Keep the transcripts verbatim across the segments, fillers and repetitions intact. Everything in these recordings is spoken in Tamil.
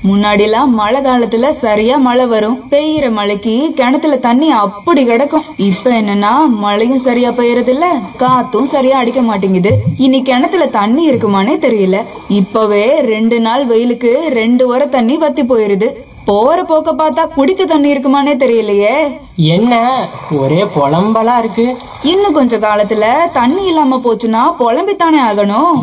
முன்னாடி எல்லாம் மழை காலத்துல சரியா மழை வரும், பெய்யற மழைக்கு கிணத்துல தண்ணி அப்படி கிடக்கும். இப்ப என்னன்னா மழையும் சரியா பெய்யறது இல்ல, காத்தும் சரியா அடிக்க மாட்டேங்குது. இனி கிணத்துல தண்ணி இருக்குமானே தெரியல. இப்பவே ரெண்டு நாள் வெயிலுக்கு ரெண்டு வாரம் தண்ணி வத்தி போயிருது. போற போக்க பார்த்தா குடிக்க தண்ணி இருக்குமானே தெரியலையே. என்ன ஒரே புலம்பலா இருக்கு. இன்னும் கொஞ்ச காலத்துல தண்ணி இல்லாம போச்சுன்னா புலம்பித்தானே ஆகணும்.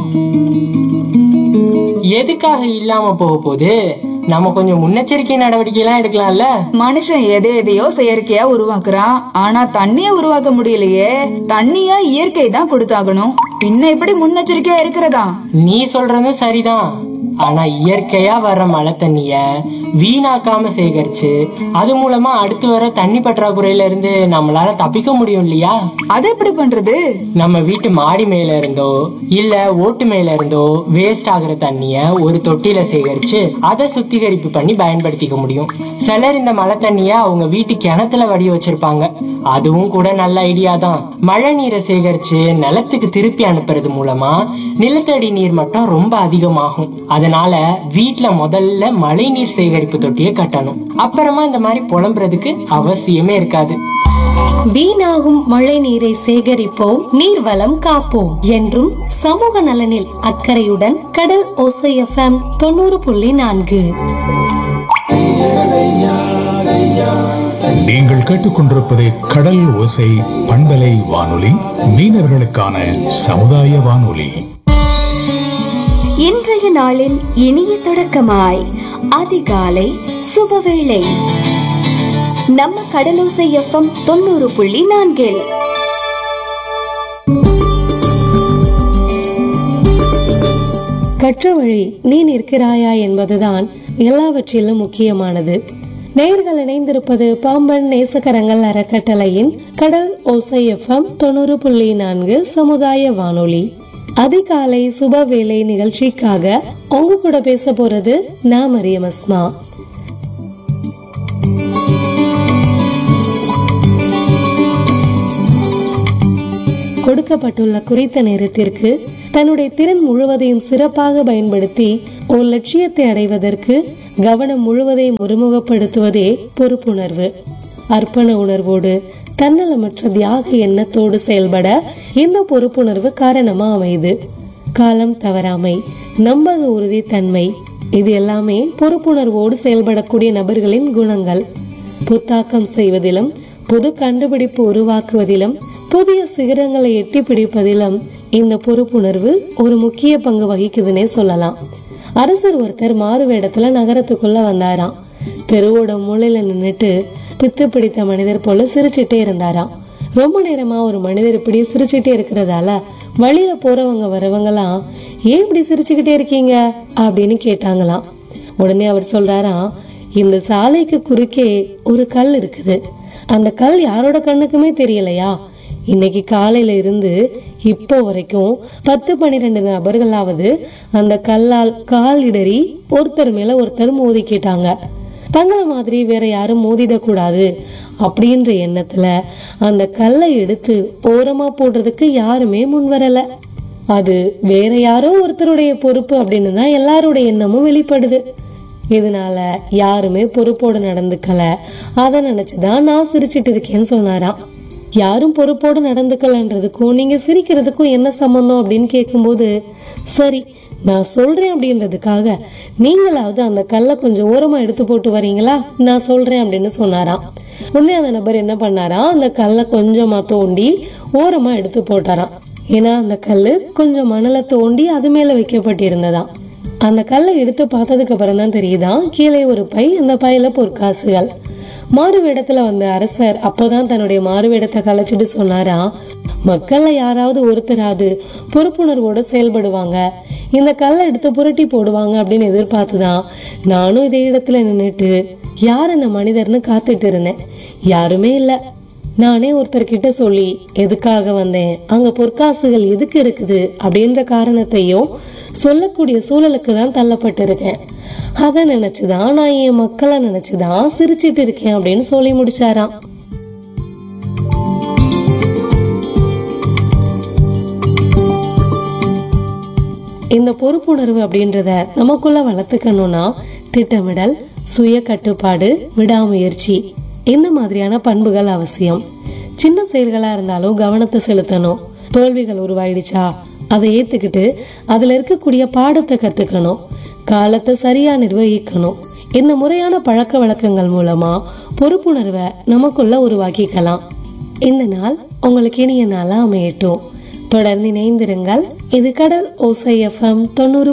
எதுக்காக இல்லாம போக போகுது? நம்ம கொஞ்சம் முன்னெச்சரிக்கை நடவடிக்கை எல்லாம் எடுக்கலாம்ல. மனுஷன் எதை எதையோ செயற்கையா உருவாக்குறான், ஆனா தண்ணிய உருவாக்க முடியலையே. தண்ணிய இயற்கை தான் கொடுத்தாகணும், பின்ன எப்படி முன்னெச்சரிக்கையா இருக்கிறதா? நீ சொல்றதும் சரிதான். ஆனா இயற்கையா வர்ற மழை தண்ணிய வீணாக்காம சேகரிச்சு அது மூலமா அடுத்து வர தண்ணி பற்றாக்குறையில இருந்து நம்மளால தப்பிக்க முடியும் இல்லையா? அது எப்படி பண்றது? நம்ம வீட்டு மாடி மேல இருந்தோ இல்ல ஓட்டு மேல இருந்தோ வேஸ்ட் ஆகுற தண்ணிய ஒரு தொட்டில சேகரிச்சு அதை சுத்திகரிப்பு பண்ணி பயன்படுத்திக்க முடியும். சிலர் இந்த மழை தண்ணிய அவங்க வீட்டு கிணத்துல வடி வச்சிருப்பாங்க. அதுவும் கூட நல்ல ஐடியா தான். மழை நீரை சேகரிச்சு நிலத்துக்கு திருப்பி அனுப்புறது மூலமா நிலத்தடி நீர் மட்டம் ரொம்ப அதிகமாகும். அதனால வீட்டுல முதல்ல மழை நீர் சேகரிப்பு தொட்டியை கட்டணும். அப்புறமா இந்த மாதிரி புலம்புறதுக்கு அவசியமே இருக்காது. வீணாகும் மழை நீரை சேகரிப்போம், நீர்வளம் காப்போம் என்றும் சமூக நலனில் அக்கறையுடன் கடல் ஓசை எஃப்எம் தொண்ணூறு புள்ளி நான்கு. நீங்கள் கேட்டுக்கொண்டிருப்பது கடல் ஓசை பண்பலை வானொலி, மீனவர்களுக்கான சமுதாய வானொலி. இன்றைய நாளின் இனிய தொடக்கமாய் அதிகாலை சுபவேளை நம்ம கடலோசை எஃப்எம் தொண்ணூறு புள்ளி நான்கில். கற்ற வழி நீ நிற்கிறாயா என்பதுதான் எல்லாவற்றிலும் முக்கியமானது. நேயர்கள் இணைந்திருப்பது பாம்பன் நேசகரங்கள் அறக்கட்டளையின் கடல் ஓசை எஃப்எம் தொண்ணூறு புள்ளி நான்கு சமுதாய வானொலி. அதிகாலை சுபவேளை நிகழ்ச்சிக்காக உங்க கூட பேச போறது நான் மரியம் அஸ்மா. கொடுக்கப்பட்டுள்ள குறித்த நேரத்திற்கு தன்னுடைய திறன் முழுவதையும் சிறப்பாக பயன்படுத்தி ஒரு லட்சியத்தை அடைவதற்கு கவனம் முழுவதையும் ஒருமுகப்படுத்துவதே பொறுப்புணர்வு. அர்ப்பண உணர்வோடு தன்னலமற்ற தியாக எண்ணத்தோடு செயல்பட இந்த பொறுப்புணர்வு காரணமா அமையுது. காலம் தவறாமை, நம்பக உறுதி தன்மை, இது எல்லாமே பொறுப்புணர்வோடு செயல்படக்கூடிய நபர்களின் குணங்கள். புத்தாக்கம் செய்வதிலும் புது கண்டுபிடிப்பு உருவாக்குவதிலும் புதிய சிகரங்களை எட்டி பிடிப்பதிலும் இந்த பொறுப்புணர்வு ஒரு முக்கிய பங்கு வகிக்குதுன்னே சொல்லலாம். அரசர் ஒருத்தர் மாறு வேடத்துல நகரத்துக்குள்ள வந்தாராம். தெருவோட மூலையில நின்னுட்டு பித்து பிடித்த மனிதர் போல சிரிச்சுட்டே இருந்தாராம். ரொம்ப நேரமா ஒரு மனிதர் இப்படி சிரிச்சுட்டே இருக்கிறதால வழியில போறவங்க வரவங்கலாம் ஏன் இப்படி சிரிச்சுக்கிட்டே இருக்கீங்க அப்படின்னு கேட்டாங்களாம். உடனே அவர் சொல்றாராம், இந்த சாலைக்கு குறுக்கே ஒரு கல் இருக்குது, அந்த கல் யாரோட கண்ணுக்குமே தெரியலையா? இன்னைக்கு காலையில இருந்து இப்போ வரைக்கும் பத்து பன்னிரெண்டு நபர்களாவது அந்த கல்லால் கால் இடறி ஒருத்தர் மேல ஒருத்தர் மோதிக்கிட்டாங்க. தங்களை மாதிரி வேற யாரும் மோதிடக்கூடாது அப்படின்ற எண்ணத்துல அந்த கல்லை எடுத்து ஓரமா போடுறதுக்கு யாருமே முன் வரல. அது வேற யாரோ ஒருத்தருடைய பொறுப்பு அப்படின்னு தான் எல்லாருடைய எண்ணமும் வெளிப்படுது. இதனால யாருமே பொறுப்போடு நடந்துக்கல. அத நினைச்சுதான் நான் சிரிச்சிட்டு இருக்கேன்னு சொன்னாராம். யாரும் பொறுப்போடு நடந்துக்கலன்றதுக்கும் நீங்க சிரிக்கிறதுக்கும் என்ன சம்பந்தம் அப்படின்னு கேட்கும்போது, சரி நான் சொல்றேன் அப்படின்றதுக்காக நீங்களாவது அந்த கல்லை கொஞ்சம் ஓரமா எடுத்து போட்டு வரீங்களா, நான் சொல்றேன் அப்படின்னு சொன்னாராம். உடனே அந்த நபர் என்ன பண்ணாராம், அந்த கல்லை கொஞ்சமா தோண்டி ஓரமா எடுத்து போட்டாராம். ஏன்னா அந்த கல்லு கொஞ்சம் மணலை தோண்டி அது மேல வைக்கப்பட்டிருந்ததாம். அந்த கல்லை எடுத்து பார்த்ததுக்கு அப்புறம் தான் தெரியுதான் கீழே ஒரு பை, அந்த பையில பொற்காசுகள். மாறு வேடத்துல வந்த அரசர் அப்போதான் தன்னுடைய மாறு வேடத்தை கலைச்சிட்டு சொன்னாரா, மக்கள்ல யாராவது ஒருத்தராது பொறுப்புணர்வோட செயல்படுவாங்க, இந்த கல்லை எடுத்து புரட்டி போடுவாங்க அப்படின்னு எதிர்பார்த்துதான் நானும் இதே இடத்துல நின்னுட்டு யார் அந்த மனிதர்னு காத்துட்டு இருந்தேன். யாருமே இல்ல. நானே ஒருத்தர்கிட்ட சொல்லி எதுக்காக வந்தேன், அங்க பொற்காசுகள் எதுக்கு இருக்குது அப்படின்ற காரணத்தையும் சொல்லக்கூடிய சூழலுக்கு தான் தள்ளப்பட்டு இருக்கேன். அத நினைச்சுதான் நான் என் மக்களை நினைச்சுதான் சிரிச்சிட்டு இருக்கேன் அப்படின்னு சொல்லி முடிச்சாராம். இந்த பொறுப்புணர்வு அப்படின்றத நமக்குள்ள வளர்த்துக்கணும்னா திட்டமிடல், சுய கட்டுப்பாடு, விடாமுயற்சி இந்த மாதிரியான பண்புகள் அவசியம். சின்ன செயல்களா இருந்தாலும் கவனத்தை செலுத்தணும். தோல்விகள் உருவாயிடுச்சா அதை ஏத்துக்கிட்டு அதுல இருக்கக்கூடிய பாடத்தை கத்துக்கணும். காலத்தை சரியா நிர்வகிக்கணும். இந்த முறையான பழக்க வழக்கங்கள் மூலமா பொறுப்புணர்வை நமக்குள்ள உருவாக்கிக்கலாம். இந்த நாள் உங்களுக்கு இனிய நாளா அமையட்டும். தொடர்ந்து இணைந்திருங்கள். இது கடல் ஓசை எஃப்எம் தொண்ணூறு